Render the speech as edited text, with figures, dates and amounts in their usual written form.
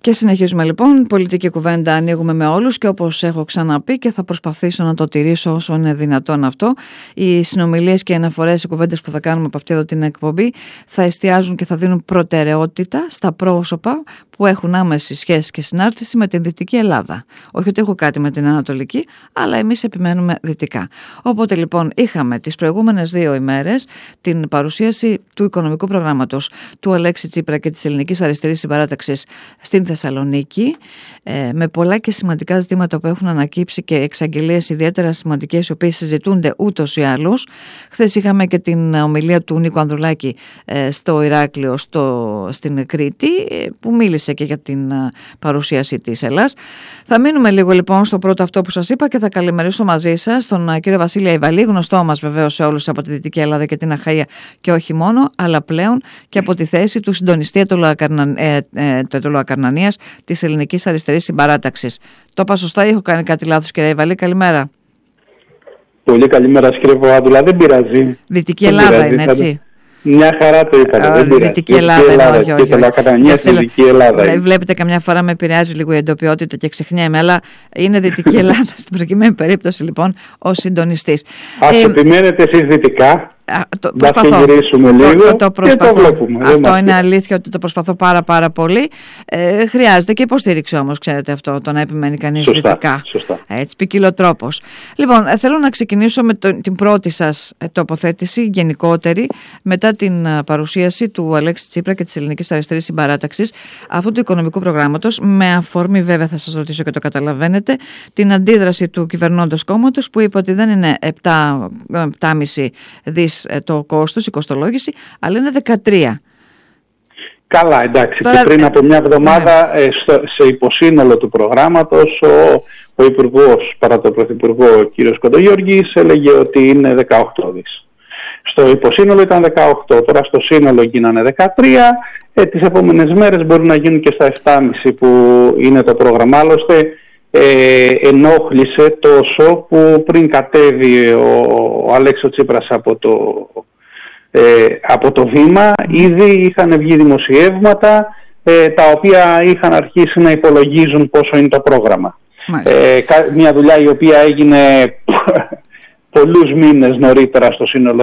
Και συνεχίζουμε λοιπόν, πολιτική κουβέντα ανοίγουμε με όλους και όπως έχω ξαναπεί και θα προσπαθήσω να το τηρήσω όσο είναι δυνατόν αυτό, οι συνομιλίες και οι αναφορές, οι κουβέντες που θα κάνουμε από αυτή εδώ την εκπομπή θα εστιάζουν και θα δίνουν προτεραιότητα στα πρόσωπα που έχουν άμεση σχέση και συνάρτηση με την Δυτική Ελλάδα. Όχι ότι έχω κάτι με την Ανατολική, αλλά εμείς επιμένουμε δυτικά. Οπότε λοιπόν είχαμε τις προηγούμενες 2 ημέρες την παρουσίαση του οικονομικού προγράμματος του Αλέξη Τσίπρα και της Ελληνικής Αριστερής Συμπαράταξης στην Θεσσαλονίκη, με πολλά και σημαντικά ζητήματα που έχουν ανακύψει και εξαγγελίες ιδιαίτερα σημαντικές, οι οποίες συζητούνται ούτως ή άλλως. Χθες είχαμε και την ομιλία του Νίκου Ανδρουλάκη στο Ηράκλειο, στην Κρήτη, που μίλησε και για την παρουσίαση της Ελλάς. Θα μείνουμε λίγο λοιπόν στο πρώτο αυτό που σας είπα και θα καλημερίσω μαζί σας τον κύριο Βασίλη Αϊβαλή, γνωστό μας βεβαίως σε όλους από τη Δυτική Ελλάδα και την Αχαΐα και όχι μόνο, αλλά πλέον και από τη θέση του συντονιστή ετωλοακαρνανίας της Ελληνικής Αριστερής Συμπαράταξης. Το είπα σωστά ή έχω κάνει κάτι λάθος, κύριε Αϊβαλή? Καλημέρα. Πολύ καλημέρα, κύριε Βοάδουλα, δεν πειράζει. Δυτική Ελλάδα είναι, έτσι? Μια χαρά το είπατε, δεν πειράζει. Δυτική Ελλάδα, όχι. Δυτική Ελλάδα. Βλέπετε, καμιά φορά με επηρεάζει λίγο η εντοπιότητα και ξεχνιέμαι, αλλά είναι Δυτική Ελλάδα στην προκειμένη περίπτωση λοιπόν ο συντονιστής. Ας επιμένετε εσείς δυτικά. Να γυρίσουμε λίγο το βλέπουμε. Αυτό είναι αλήθεια ότι το προσπαθώ πάρα πολύ. Χρειάζεται και υποστήριξη όμως, ξέρετε αυτό, το να επιμένει κανείς δυτικά. Σωστά. Έτσι, ποικιλοτρόπως. Λοιπόν, θέλω να ξεκινήσω με την πρώτη σας τοποθέτηση γενικότερη μετά την παρουσίαση του Αλέξη Τσίπρα και της Ελληνικής Αριστερής Συμπαράταξης αυτού του οικονομικού προγράμματος, με αφορμή βέβαια, θα σας ρωτήσω και το καταλαβαίνετε, την αντίδραση του κυβερνώντος κόμματος που είπε ότι δεν είναι 7,5 δις το κόστος, η κοστολόγηση, αλλά είναι 13. Καλά, εντάξει. Τώρα, και πριν από μια εβδομάδα σε υποσύνολο του προγράμματος ο Υπουργός, παρά το Πρωθυπουργό, ο κ. Κοντογιώργης, έλεγε ότι είναι 18 δις. Στο υποσύνολο ήταν 18, τώρα στο σύνολο γίνανε 13. Τις επόμενες μέρες μπορεί να γίνουν και στα 7,5 που είναι το πρόγραμμα. Άλλωστε ενόχλησε τόσο που πριν κατέβει ο Αλέξης Τσίπρας από το βήμα, ήδη είχαν βγει δημοσιεύματα τα οποία είχαν αρχίσει να υπολογίζουν πόσο είναι το πρόγραμμα. Μια δουλειά η οποία έγινε πολλούς μήνες νωρίτερα στο σύνολο